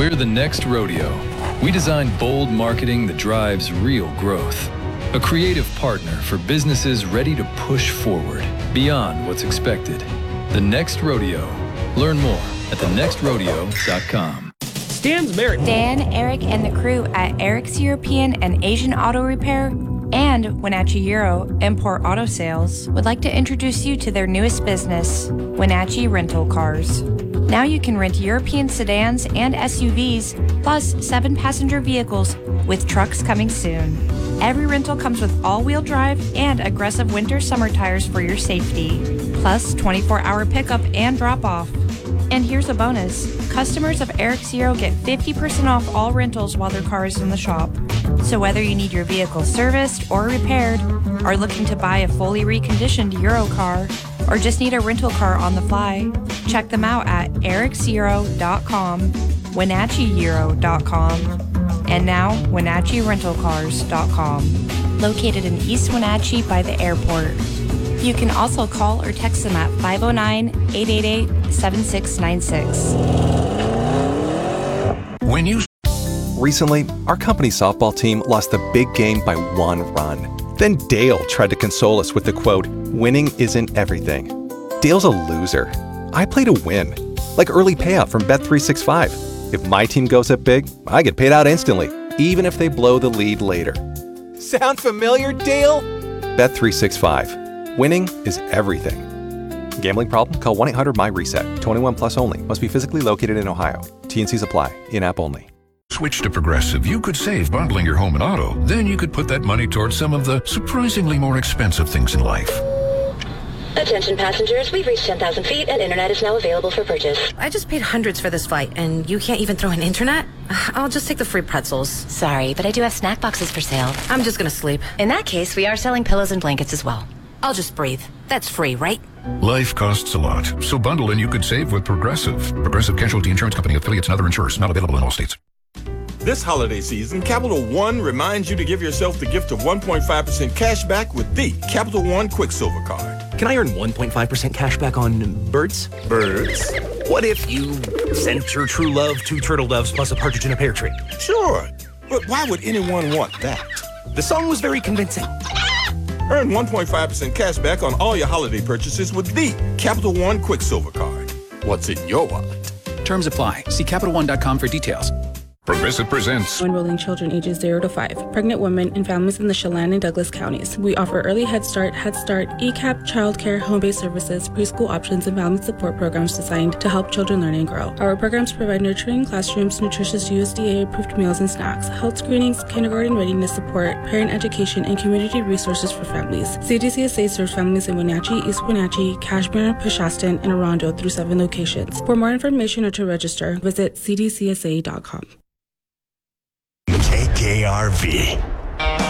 We're the next rodeo. We design bold marketing that drives real growth. A creative partner for businesses ready to push forward beyond what's expected. The Next Rodeo. Learn more at thenextrodeo.com. Stan's married. Dan, Eric, and the crew at Eric's European and Asian Auto Repair and Wenatchee Euro Import Auto Sales would like to introduce you to their newest business, Wenatchee Rental Cars. Now you can rent European sedans and SUVs, plus 7-passenger vehicles, with trucks coming soon. Every rental comes with all-wheel drive and aggressive winter-summer tires for your safety, plus 24-hour pickup and drop-off. And here's a bonus. Customers of Eric's Euro get 50% off all rentals while their car is in the shop. So whether you need your vehicle serviced or repaired, are looking to buy a fully reconditioned Euro car, or just need a rental car on the fly, check them out at ericseuro.com, wenatcheeeuro.com, and now wenatcheerentalcars.com, located in East Wenatchee by the airport. You can also call or text them at 509-888-7696. Recently, our company softball team lost the big game by 1 run. Then Dale tried to console us with the quote, "Winning isn't everything." Dale's a loser. I play to win, like early payout from Bet365. If my team goes up big, I get paid out instantly, even if they blow the lead later. Sound familiar, Dale? Bet365. Winning is everything. Gambling problem? Call 1-800-MY-RESET. 21 plus only. Must be physically located in Ohio. T&Cs apply. In-app only. Switch to Progressive. You could save bundling your home and auto. Then you could put that money towards some of the surprisingly more expensive things in life. Attention passengers, we've reached 10,000 feet and internet is now available for purchase. I just paid hundreds for this flight and you can't even throw in internet? I'll just take the free pretzels. Sorry, but I do have snack boxes for sale. I'm just gonna sleep. In that case, we are selling pillows and blankets as well. I'll just breathe. That's free, right? Life costs a lot, so bundle and you could save with Progressive. Progressive Casualty Insurance Company, affiliates, and other insurers. Not available in all states. This holiday season, Capital One reminds you to give yourself the gift of 1.5% cash back with the Capital One Quicksilver Card. Can I earn 1.5% cash back on birds? Birds? What if you sent your true love 2 turtle doves plus a partridge in a pear tree? Sure, but why would anyone want that? The song was very convincing. Earn 1.5% cash back on all your holiday purchases with the Capital One Quicksilver Card. What's in your wallet? Terms apply. See CapitalOne.com for details. Progressive presents enrolling children ages 0 to 5, pregnant women, and families in the Chelan and Douglas counties. We offer early Head Start, ECAP, childcare, home-based services, preschool options, and family support programs designed to help children learn and grow. Our programs provide nurturing classrooms, nutritious USDA-approved meals and snacks, health screenings, kindergarten readiness support, parent education, and community resources for families. CDCSA serves families in Wenatchee, East Wenatchee, Cashmere, Peshastin, and Orondo through 7 locations. For more information or to register, visit cdcsa.com. KKRV.